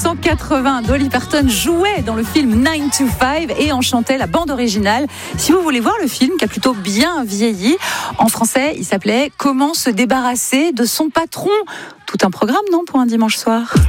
1980, Dolly Parton jouait dans le film 9 to 5 et en chantait la bande originale. Si vous voulez voir le film, qui a plutôt bien vieilli, en français, il s'appelait « Comment se débarrasser de son patron ». Tout un programme, non, pour un dimanche soir ?